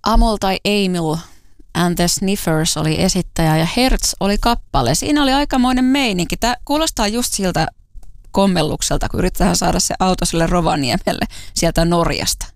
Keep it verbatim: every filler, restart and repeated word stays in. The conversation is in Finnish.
Amol tai Emil and the Sniffers oli esittäjä ja Hertz oli kappale. Siinä oli aikamoinen meininki. Tämä kuulostaa just siltä kommellukselta, kun yritetään saada se auto sille Rovaniemelle sieltä Norjasta.